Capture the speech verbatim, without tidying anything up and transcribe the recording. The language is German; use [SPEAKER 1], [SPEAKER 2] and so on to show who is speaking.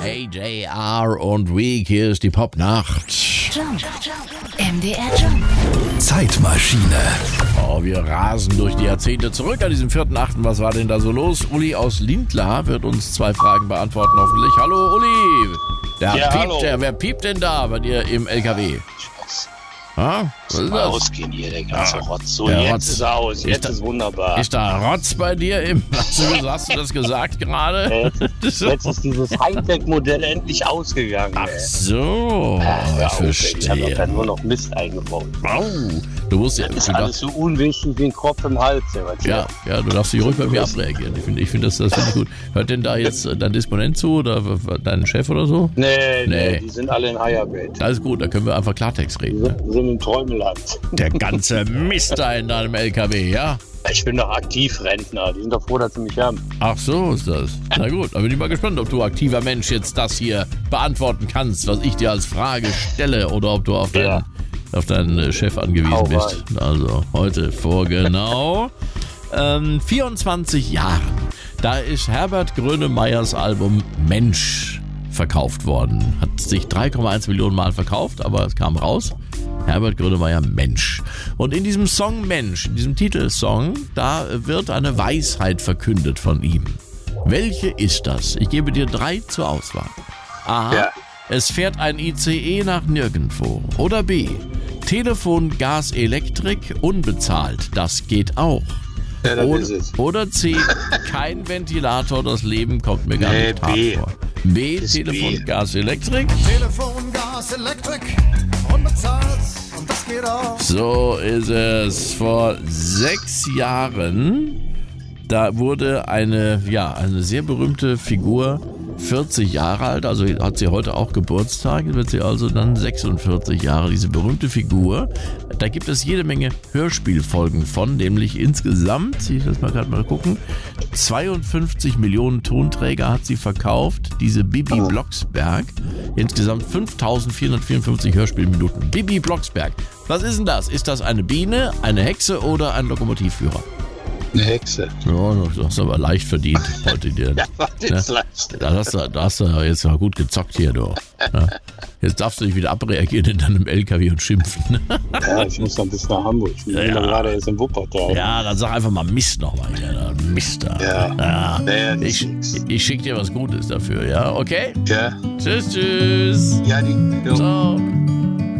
[SPEAKER 1] A J R und Week, hier ist die Popnacht.
[SPEAKER 2] Jump. M D R Jump.
[SPEAKER 3] Zeitmaschine.
[SPEAKER 1] Oh, wir rasen durch die Jahrzehnte zurück an diesem vierten achten Was war denn da so los? Uli aus Lindlar wird uns zwei Fragen beantworten hoffentlich. Hallo Uli. Der
[SPEAKER 4] Ja,
[SPEAKER 1] piept,
[SPEAKER 4] hallo.
[SPEAKER 1] Der, wer piept denn da bei dir im L K W? Ha? Was ist
[SPEAKER 4] Mal
[SPEAKER 1] das?
[SPEAKER 4] ausgehen hier, der ganze
[SPEAKER 1] Ah,
[SPEAKER 4] Rotz. So,
[SPEAKER 1] der
[SPEAKER 4] jetzt
[SPEAKER 1] Rotz.
[SPEAKER 4] ist er aus, jetzt
[SPEAKER 1] Ist
[SPEAKER 4] ist,
[SPEAKER 1] da-
[SPEAKER 4] wunderbar.
[SPEAKER 1] Ist da Rotz bei dir im... Hast du, hast du das gesagt gerade?
[SPEAKER 4] Jetzt, jetzt ist dieses Hightech-Modell endlich ausgegangen.
[SPEAKER 1] Ach
[SPEAKER 4] ey.
[SPEAKER 1] so,
[SPEAKER 4] Ah,
[SPEAKER 1] ich
[SPEAKER 4] hör auf, ey. Ich habe
[SPEAKER 1] verstehe.
[SPEAKER 4] doch dann nur noch Mist eingebaut.
[SPEAKER 1] Au, du musst ja...
[SPEAKER 4] Das ist
[SPEAKER 1] du
[SPEAKER 4] alles so unwichtig wie ein Kopf im Hals. ey,
[SPEAKER 1] Ja, ja, du darfst dich ruhig bei mir abreagieren. Ich finde, ich find, das, das finde ich gut. Hört denn da jetzt äh, dein Disponent zu oder w- w- dein Chef oder so?
[SPEAKER 4] Nee, nee,
[SPEAKER 1] Nee.
[SPEAKER 4] die sind alle in Eierbett.
[SPEAKER 1] Alles gut, da können wir einfach Klartext
[SPEAKER 4] Die
[SPEAKER 1] reden. Ne?
[SPEAKER 4] sind, sind im Träumeland.
[SPEAKER 1] Der ganze Mist da in deinem L K W, ja?
[SPEAKER 4] Ich bin doch Aktivrentner. Die sind doch froh, dass sie mich haben.
[SPEAKER 1] Ach so ist das. Na gut, dann bin ich mal gespannt, ob du aktiver Mensch jetzt das hier beantworten kannst, was ich dir als Frage stelle oder ob du auf deinen,
[SPEAKER 4] Ja.
[SPEAKER 1] auf deinen äh, Chef angewiesen
[SPEAKER 4] Hau
[SPEAKER 1] bist. Also heute vor genau ähm, vierundzwanzig Jahren. Da ist Herbert Grönemeyers Album Mensch verkauft worden. Hat sich drei Komma eins Millionen Mal verkauft, aber es kam raus. Herbert Grönemeyer Mensch. Und in diesem Song Mensch, in diesem Titelsong, da wird eine Weisheit verkündet von ihm. Welche ist das? Ich gebe dir drei zur Auswahl. A.
[SPEAKER 4] Ja.
[SPEAKER 1] Es fährt ein I C E nach nirgendwo. Oder B. Telefon, Gas, Elektrik, unbezahlt. Das geht auch.
[SPEAKER 4] Ja, das
[SPEAKER 1] Oder,
[SPEAKER 4] ist es.
[SPEAKER 1] oder C. Kein Ventilator, das Leben kommt mir gar
[SPEAKER 4] Nee,
[SPEAKER 1] nicht hart
[SPEAKER 4] B.
[SPEAKER 1] vor. B.
[SPEAKER 4] ist
[SPEAKER 1] Telefon,
[SPEAKER 4] B.
[SPEAKER 1] Gas, Elektrik.
[SPEAKER 3] Telefon, Gas, Elektrik, unbezahlt und das geht auch.
[SPEAKER 1] So ist es. Vor sechs Jahren, da wurde eine, ja, eine sehr berühmte Figur vierzig Jahre alt, also hat sie heute auch Geburtstag, wird sie also dann sechsundvierzig Jahre, diese berühmte Figur. Da gibt es jede Menge Hörspielfolgen von, nämlich insgesamt, ich muss mal gerade mal gucken, zweiundfünfzig Millionen Tonträger hat sie verkauft, diese Bibi Blocksberg. Insgesamt fünftausendvierhundertvierundfünfzig Hörspielminuten. Bibi Blocksberg. Was ist denn das? Ist das eine Biene, eine Hexe oder ein Lokomotivführer?
[SPEAKER 4] Eine Hexe.
[SPEAKER 1] Ja, das hast du aber leicht verdient heute dir.
[SPEAKER 4] Ja, was ist leicht?
[SPEAKER 1] Da hast du, da hast du jetzt mal gut gezockt hier, du. Ja. Jetzt darfst du dich wieder abreagieren in deinem L K W und schimpfen.
[SPEAKER 4] Ja, ich muss noch bis nach Hamburg. Ich bin
[SPEAKER 1] Ja.
[SPEAKER 4] ja. gerade jetzt in Wuppertal.
[SPEAKER 1] Ja, dann sag einfach mal Mist nochmal hier. da. Mist da.
[SPEAKER 4] Ja.
[SPEAKER 1] Ja.
[SPEAKER 4] Nee, das
[SPEAKER 1] Ich,
[SPEAKER 4] ist nix.
[SPEAKER 1] ich schick dir was Gutes dafür, ja? Okay?
[SPEAKER 4] Ja.
[SPEAKER 1] Tschüss, tschüss.
[SPEAKER 4] Ja, die. Jo.
[SPEAKER 1] Ciao.